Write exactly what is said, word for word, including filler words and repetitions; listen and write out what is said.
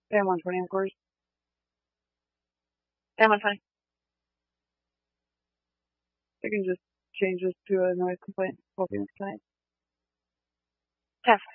And one twenty, of course. And one twenty. I can just change this to a noise complaint. Hoping tonight. Test.